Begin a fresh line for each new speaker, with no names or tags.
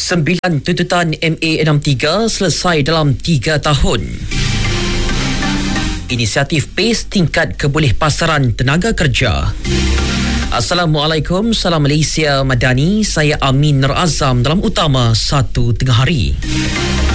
9 tuntutan MA63 selesai dalam 3 tahun. Inisiatif PACE tingkat kebolehpasaran tenaga kerja. Assalamualaikum, salam Malaysia Madani. Saya Amin Nur Azam dalam utama 1 tengah hari.